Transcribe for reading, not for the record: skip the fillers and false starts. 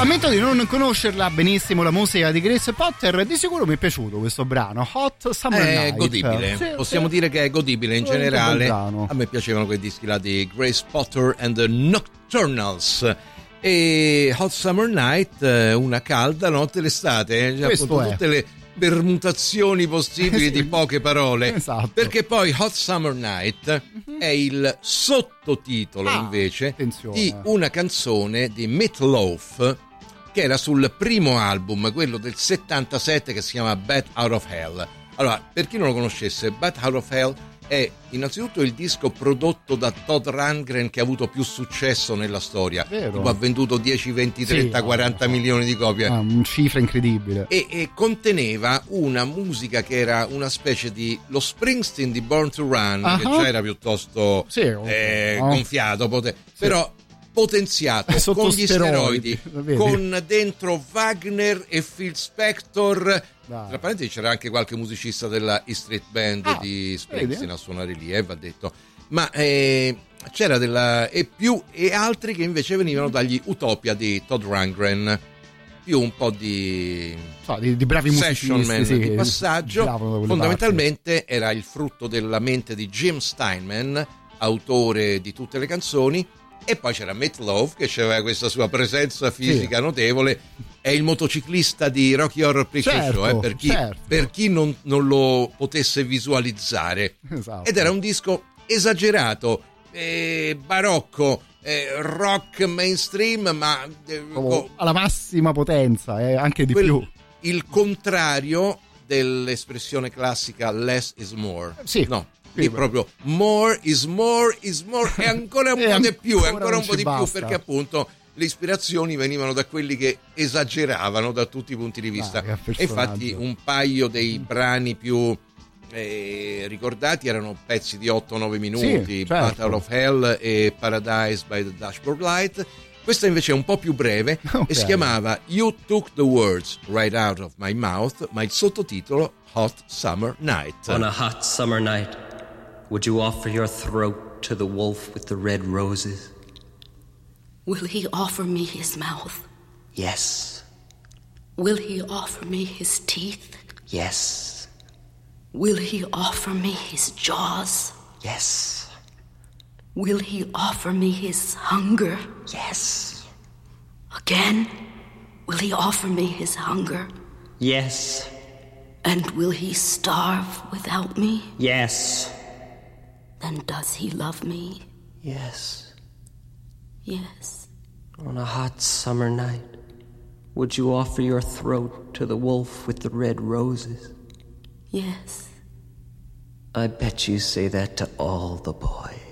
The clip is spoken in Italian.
Ammetto di non conoscerla benissimo la musica di Grace Potter, di sicuro mi è piaciuto questo brano, Hot Summer Night. È godibile, possiamo dire che è godibile in generale. A me piacevano quei dischi là di Grace Potter and the Nocturnals. E Hot Summer Night, una calda notte d'estate, cioè, con tutte le permutazioni possibili di poche parole, esatto. Perché poi Hot Summer Night è il sottotitolo invece di una canzone di Meat Loaf che era sul primo album, quello del 77, che si chiama Bat Out of Hell. Allora, per chi non lo conoscesse, Bat Out of Hell è innanzitutto il disco prodotto da Todd Rundgren che ha avuto più successo nella storia. Tipo, ha venduto 10, 20, 30, 40 milioni di copie. Una cifra incredibile. E conteneva una musica che era una specie di lo Springsteen di Born to Run, che già era piuttosto gonfiato, però potenziato con gli steroidi, con dentro Wagner e Phil Spector. Tra parentesi c'era anche qualche musicista della E Street Band di Springsteen a suonare lì, va detto. Ma c'era e altri che invece venivano dagli Utopia di Todd Rundgren, più un po' di bravi musicisti di passaggio. Fondamentalmente era il frutto della mente di Jim Steinman, autore di tutte le canzoni. E poi c'era Meat Loaf, che aveva questa sua presenza fisica notevole. È il motociclista di Rocky Horror Picture Show, per chi non lo potesse visualizzare. Esatto. Ed era un disco esagerato, barocco, rock mainstream, ma alla massima potenza, anche di più. Il contrario dell'espressione classica less is more. Lì proprio more is more is more, e ancora un po' di più, ancora un po' di più, perché appunto le ispirazioni venivano da quelli che esageravano da tutti i punti di vista. E infatti un paio dei brani più ricordati erano pezzi di 8-9 minuti, Bat Out of Hell e Paradise by the Dashboard Light. Questa invece è un po' più breve e si chiamava You Took the Words Right Out of My Mouth, ma il sottotitolo Hot Summer Night. On a hot summer night, would you offer your throat to the wolf with the red roses? Will he offer me his mouth? Yes. Will he offer me his teeth? Yes. Will he offer me his jaws? Yes. Will he offer me his hunger? Yes. Again? Will he offer me his hunger? Yes. And will he starve without me? Yes. Then does he love me? Yes. Yes. On a hot summer night, would you offer your throat to the wolf with the red roses? Yes. I bet you say that to all the boys.